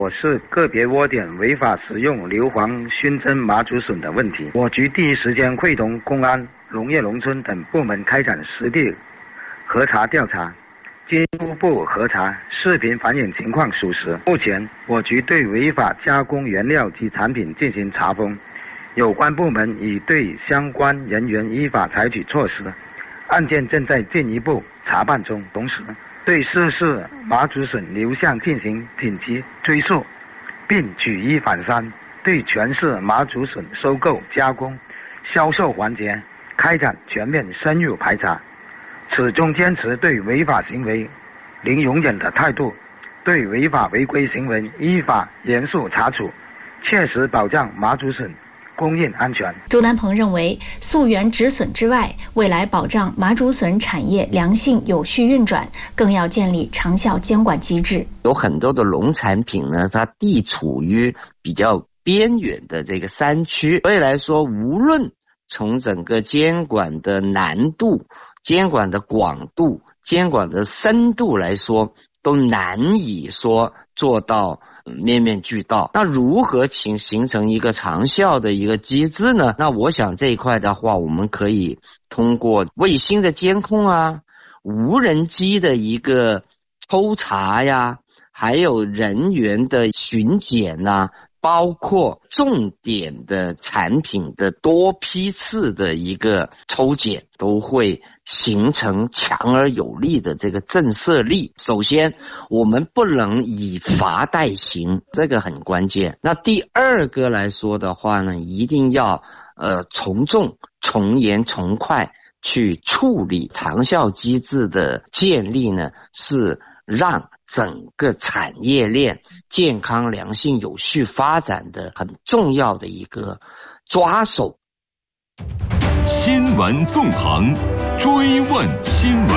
我是个别窝点违法使用硫磺熏蒸麻竹笋的问题，我局第一时间会同公安、农业农村等部门开展实地核查调查。经初步核查，视频反映情况属实。目前，我局对违法加工原料及产品进行查封，有关部门已对相关人员依法采取措施，案件正在进一步查办中。同时，对涉事麻竹笋流向进行紧急追溯，并举一反三，对全市麻竹笋收购、加工、销售环节开展全面深入排查。始终坚持对违法行为零容忍的态度，对违法违规行为依法严肃查处，切实保障麻竹笋供应安全。 周南鹏认为，溯源止损之外，未来保障麻竹笋产业良性有序运转，更要建立长效监管机制。 有很多的农产品呢，它地处于比较边远的这个山区，所以来说，无论从整个监管的难度、监管的广度、监管的深度来说，都难以说做到面面俱到。那如何形成一个长效的一个机制呢？那我想这一块的话，我们可以通过卫星的监控啊，无人机的一个抽查呀，还有人员的巡检啊，包括重点的产品的多批次的一个抽检，都会形成强而有力的这个震慑力。首先，我们不能以罚代行，这个很关键。那第二个来说的话呢，一定要从重、从严、从快去处理。长效机制的建立呢，是让整个产业链健康、良性、有序发展的很重要的一个抓手。 新闻纵横，追问新闻。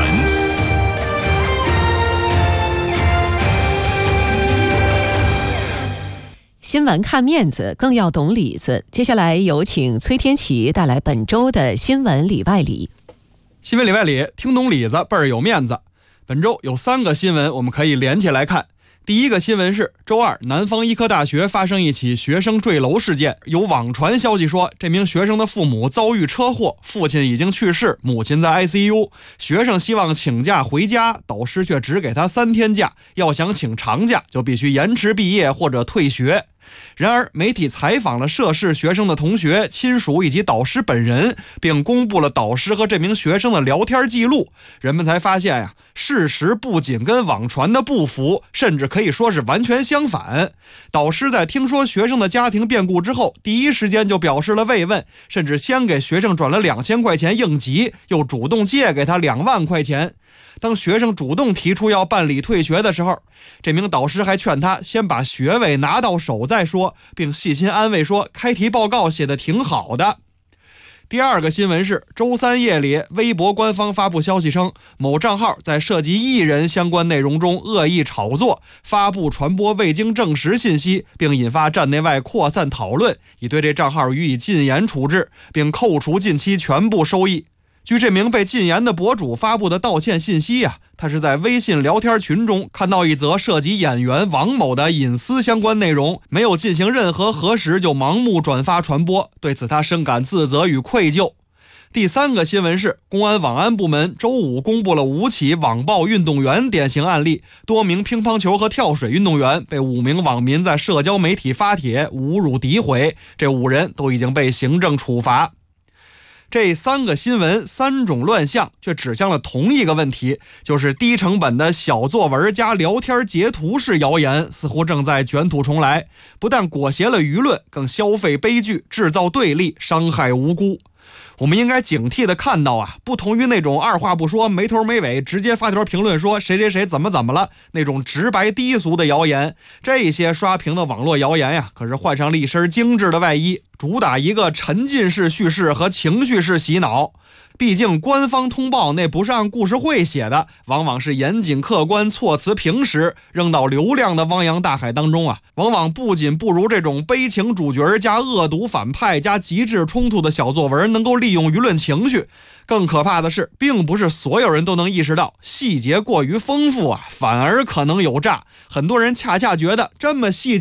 新闻看面子，更要懂里子。接下来有请崔天琪带来本周的新闻里外里。 新闻里外里，听懂里子倍儿有面子。本周有3个新闻我们可以连起来看。第一个新闻是，周二南方医科大学发生一起学生坠楼事件，有网传消息说这名学生的父母遭遇车祸，父亲已经去世，母亲在 ICU， 学生希望请假回家，导师却只给他3天假，要想请长假就必须延迟毕业或者退学。然而，媒体采访了涉事学生的同学、亲属以及导师本人，并公布了导师和这名学生的聊天记录，人们才发现呀，事实不仅跟网传的不符，甚至可以说是完全相反。导师在听说学生的家庭变故之后，第一时间就表示了慰问，甚至先给学生转了2000块钱应急，又主动借给他2万块钱。当学生主动提出要办理退学的时候，这名导师还劝他先把学位拿到手再说，并细心安慰说开题报告写得挺好的。第二个新闻是，周三夜里，微博官方发布消息称，某账号在涉及艺人相关内容中恶意炒作，发布传播未经证实信息，并引发站内外扩散讨论，已对这账号予以禁言处置，并扣除近期全部收益。据这名被禁言的博主发布的道歉信息他是在微信聊天群中看到一则涉及演员王某的隐私相关内容，没有进行任何核实就盲目转发传播，对此他深感自责与愧疚。第三个新闻是，公安网安部门周五公布了5起网暴运动员典型案例，多名乒乓球和跳水运动员被5名网民在社交媒体发帖侮辱诋毁，这5人都已经被行政处罚。这3个新闻3种乱象，却指向了同一个问题，就是低成本的小作文加聊天截图式谣言似乎正在卷土重来，不但裹挟了舆论，更消费悲剧，制造对立，伤害无辜。我们应该警惕地看到不同于那种二话不说没头没尾直接发条评论说谁谁谁怎么了那种直白低俗的谣言，这些刷屏的网络谣言可是换上了一身精致的外衣，主打一个沉浸式叙事和情绪式洗脑。毕竟官方通报那不是按故事会写的，往往是严谨客观，措辞平实，扔到流量的汪洋大海当中往往不仅不如这种悲情主角加恶毒反派加极致冲突的小作文能够利用舆论情绪，更可怕的是，并不是所有人都能意识到细节过于丰富反而可能有诈。很多人恰恰觉得这么细节